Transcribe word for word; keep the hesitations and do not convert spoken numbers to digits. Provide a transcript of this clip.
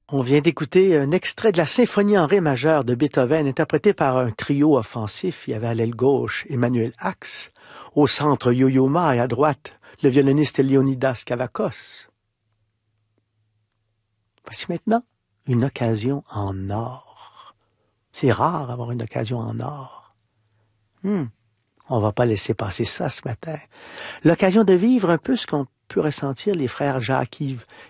On vient d'écouter un extrait de la symphonie en ré majeur de Beethoven, interprété par un trio offensif. Il y avait à l'aile gauche Emmanuel Ax, au centre Yo-Yo Ma et à droite le violoniste Leonidas Kavakos. Voici maintenant une occasion en or. C'est rare d'avoir une occasion en or. Hmm. On va pas laisser passer ça ce matin. L'occasion de vivre un peu ce qu'ont pu ressentir les frères Jacques-Yves